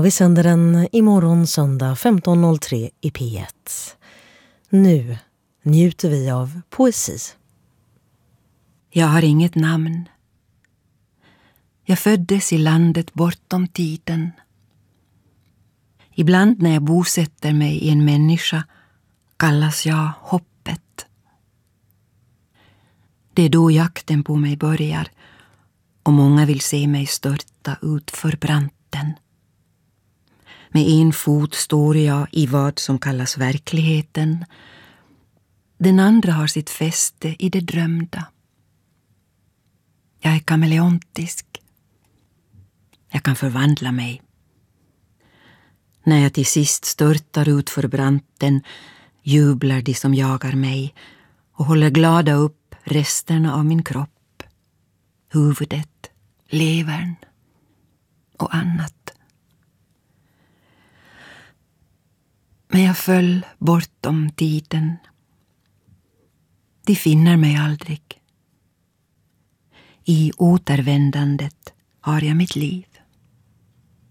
och vi sänder den imorgon söndag 15.03 i P1. Nu njuter vi av poesi. Jag har inget namn. Jag föddes i landet bortom tiden. Ibland när jag bosätter mig i en människa kallas jag hoppet. Det är då jakten på mig börjar och många vill se mig störta ut för branten. Med en fot står jag i vad som kallas verkligheten. Den andra har sitt fäste i det drömda. Jag är kameleontisk. Jag kan förvandla mig. När jag till sist störtar ut för branten jublar de som jagar mig och håller glada upp resterna av min kropp, huvudet, levern och annat. Men jag föll bortom tiden. De finner mig aldrig. I återvändandet har jag mitt liv.